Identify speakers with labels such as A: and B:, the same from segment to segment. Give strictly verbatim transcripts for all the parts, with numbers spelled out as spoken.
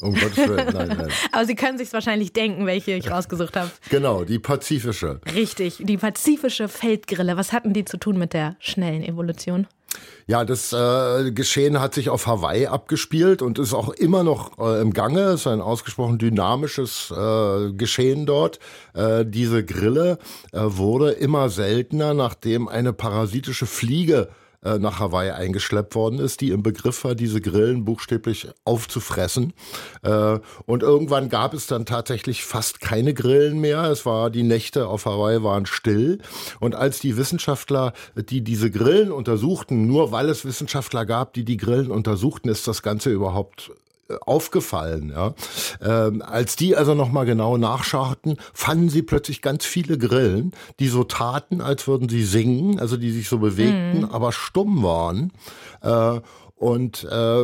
A: Um Gottes Willen, nein, nein.
B: Aber Sie können sich wahrscheinlich denken, welche ich rausgesucht habe.
A: Genau, die pazifische.
B: Richtig, die pazifische Feldgrille. Was hatten die zu tun mit der schnellen Evolution?
A: Ja, das äh, Geschehen hat sich auf Hawaii abgespielt und ist auch immer noch äh, im Gange. Es ist ein ausgesprochen dynamisches äh, Geschehen dort. Äh, diese Grille äh, wurde immer seltener, nachdem eine parasitische Fliege äh, nach Hawaii eingeschleppt worden ist, die im Begriff war, diese Grillen buchstäblich aufzufressen. Äh, und irgendwann gab es dann tatsächlich fast keine Grillen mehr. Es war, die Nächte auf Hawaii waren still. Und als die Wissenschaftler, die diese Grillen untersuchten, nur weil es Wissenschaftler gab, die die Grillen untersuchten, ist das Ganze überhaupt aufgefallen. Ja. Ähm, als die also nochmal genau nachschauten, fanden sie plötzlich ganz viele Grillen, die so taten, als würden sie singen, also die sich so bewegten, mhm. aber stumm waren. Äh, und äh,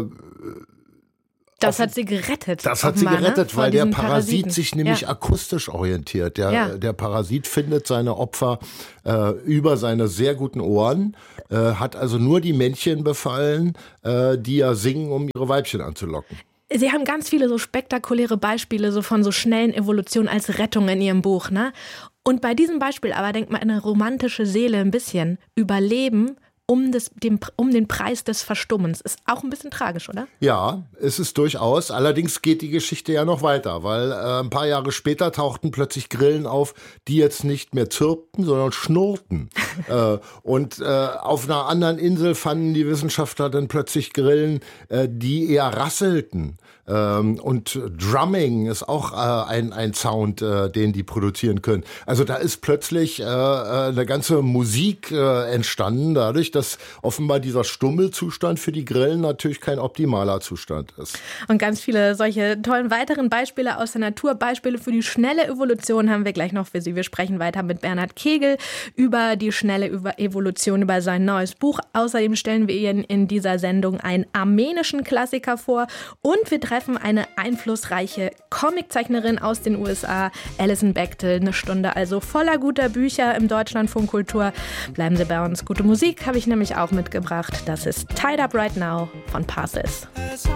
B: Das hat sie gerettet.
A: Das hat sie gerettet,
B: ne?
A: weil der Parasit
B: Parasiten.
A: sich nämlich
B: ja.
A: akustisch orientiert. Der,
B: ja.
A: der Parasit findet seine Opfer äh, über seine sehr guten Ohren, äh, hat also nur die Männchen befallen, äh, die ja singen, um ihre Weibchen anzulocken.
B: Sie haben ganz viele so spektakuläre Beispiele so von so schnellen Evolutionen als Rettung in Ihrem Buch, ne? Und bei diesem Beispiel aber denkt man eine romantische Seele ein bisschen überleben um, das, dem, um den Preis des Verstummens. Ist auch ein bisschen tragisch, oder?
A: Ja, ist es durchaus. Allerdings geht die Geschichte ja noch weiter, weil äh, ein paar Jahre später tauchten plötzlich Grillen auf, die jetzt nicht mehr zirpten, sondern schnurrten. äh, und äh, auf einer anderen Insel fanden die Wissenschaftler dann plötzlich Grillen, äh, die eher rasselten. Ähm, und Drumming ist auch äh, ein, ein Sound, äh, den die produzieren können. Also da ist plötzlich äh, eine ganze Musik äh, entstanden, dadurch, dass offenbar dieser Stummelzustand für die Grillen natürlich kein optimaler Zustand ist.
B: Und ganz viele solche tollen weiteren Beispiele aus der Natur, Beispiele für die schnelle Evolution haben wir gleich noch für Sie. Wir sprechen weiter mit Bernhard Kegel über die schnelle Evolution, über sein neues Buch. Außerdem stellen wir Ihnen in dieser Sendung einen armenischen Klassiker vor und wir treffen eine einflussreiche Comiczeichnerin aus den U S A, Alison Bechtel. Eine Stunde also voller guter Bücher im Deutschlandfunk Kultur. Bleiben Sie bei uns. Gute Musik habe ich nämlich auch mitgebracht. Das ist Tied Up Right Now von Parcels.